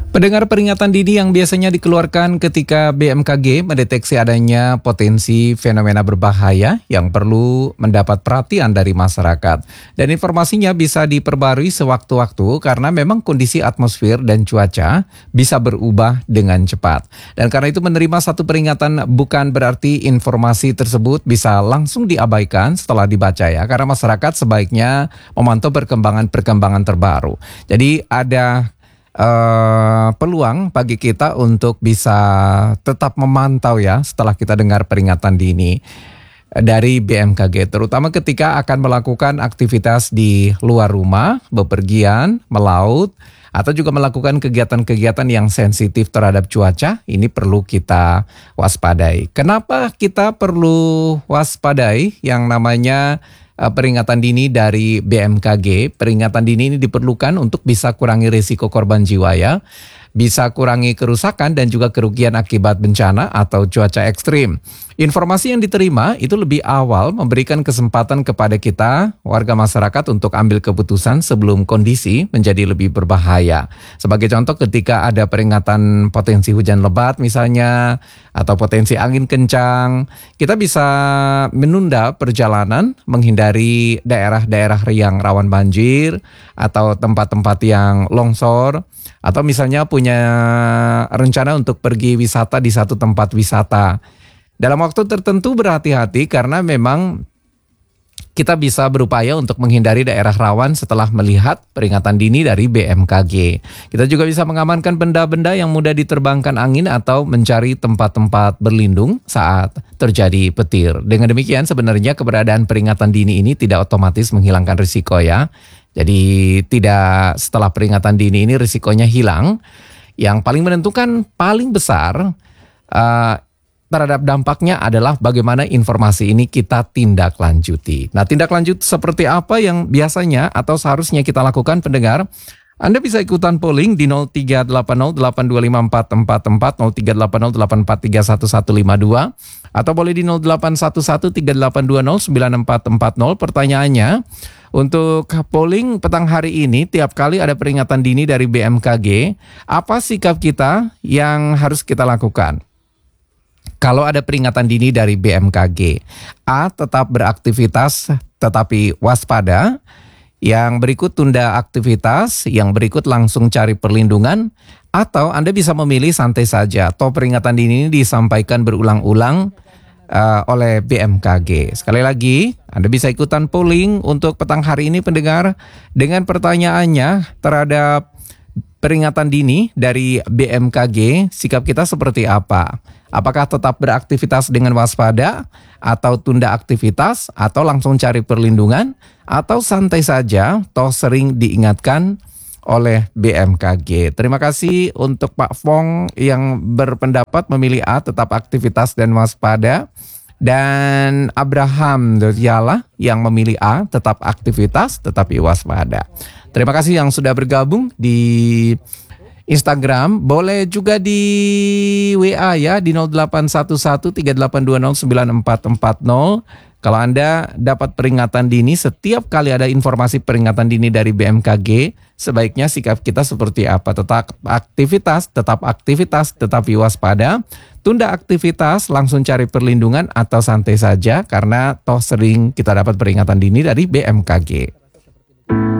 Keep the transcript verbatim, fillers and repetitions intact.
Pendengar, peringatan dini yang biasanya dikeluarkan ketika B M K G mendeteksi adanya potensi fenomena berbahaya yang perlu mendapat perhatian dari masyarakat. Dan informasinya bisa diperbarui sewaktu-waktu karena memang kondisi atmosfer dan cuaca bisa berubah dengan cepat. Dan karena itu menerima satu peringatan bukan berarti informasi tersebut bisa langsung diabaikan setelah dibaca ya. Karena masyarakat sebaiknya memantau perkembangan-perkembangan terbaru. Jadi ada Uh, peluang bagi kita untuk bisa tetap memantau ya setelah kita dengar peringatan dini dari B M K G, terutama ketika akan melakukan aktivitas di luar rumah, bepergian, melaut, atau juga melakukan kegiatan-kegiatan yang sensitif terhadap cuaca. Ini perlu kita waspadai. Kenapa kita perlu waspadai yang namanya peringatan dini dari B M K G? Peringatan dini ini diperlukan untuk bisa kurangi risiko korban jiwa ya, bisa kurangi kerusakan dan juga kerugian akibat bencana atau cuaca ekstrim. Informasi yang diterima itu lebih awal memberikan kesempatan kepada kita, warga masyarakat, untuk ambil keputusan sebelum kondisi menjadi lebih berbahaya. Sebagai contoh, ketika ada peringatan potensi hujan lebat misalnya, atau potensi angin kencang, kita bisa menunda perjalanan, menghindari daerah-daerah yang rawan banjir, atau tempat-tempat yang longsor, atau misalnya punya rencana untuk pergi wisata di satu tempat wisata. Dalam waktu tertentu berhati-hati karena memang kita bisa berupaya untuk menghindari daerah rawan setelah melihat peringatan dini dari B M K G. Kita juga bisa mengamankan benda-benda yang mudah diterbangkan angin atau mencari tempat-tempat berlindung saat terjadi petir. Dengan demikian sebenarnya keberadaan peringatan dini ini tidak otomatis menghilangkan risiko ya. Jadi tidak setelah peringatan dini ini risikonya hilang. Yang paling menentukan, paling besar uh, terhadap dampaknya adalah bagaimana informasi ini kita tindak lanjuti. Nah, tindak lanjut seperti apa yang biasanya atau seharusnya kita lakukan, pendengar? Anda bisa ikutan polling di nol tiga delapan nol delapan dua lima empat empat empat, nol tiga delapan nol delapan empat tiga satu satu lima dua, atau boleh di nol delapan satu satu tiga delapan dua nol sembilan empat empat nol. Pertanyaannya, untuk polling petang hari ini, tiap kali ada peringatan dini dari B M K G, apa sikap kita yang harus kita lakukan? Kalau ada peringatan dini dari B M K G, A. Tetap beraktivitas tetapi waspada. Yang berikut tunda aktivitas, yang berikut langsung cari perlindungan. Atau Anda bisa memilih santai saja. Toh peringatan dini ini disampaikan berulang-ulang uh, oleh B M K G. Sekali lagi, Anda bisa ikutan polling untuk petang hari ini, pendengar, dengan pertanyaannya terhadap peringatan dini dari B M K G, sikap kita seperti apa? Apakah tetap beraktivitas dengan waspada, atau tunda aktivitas, atau langsung cari perlindungan, atau santai saja, toh sering diingatkan oleh B M K G. Terima kasih untuk Pak Fong yang berpendapat memilih A, tetap aktivitas dan waspada. Dan Abraham Doriala yang memilih A, tetap aktivitas tetapi waspada. Terima kasih yang sudah bergabung di Instagram. Boleh juga di W A ya, di nol delapan satu satu tiga delapan dua nol sembilan empat empat nol. Kalau Anda dapat peringatan dini, setiap kali ada informasi peringatan dini dari B M K G, sebaiknya sikap kita seperti apa? Tetap aktivitas, tetap aktivitas, tetapi waspada. Tunda aktivitas, langsung cari perlindungan, atau santai saja karena toh sering kita dapat peringatan dini dari B M K G.